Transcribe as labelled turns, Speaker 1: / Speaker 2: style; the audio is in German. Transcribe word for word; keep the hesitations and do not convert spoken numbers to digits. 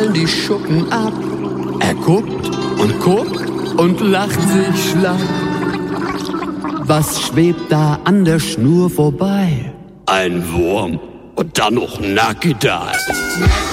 Speaker 1: fallen die Schuppen ab. Er guckt und guckt und lacht sich schlapp. Was schwebt da an der Schnur vorbei?
Speaker 2: Ein Wurm und dann noch nackig da.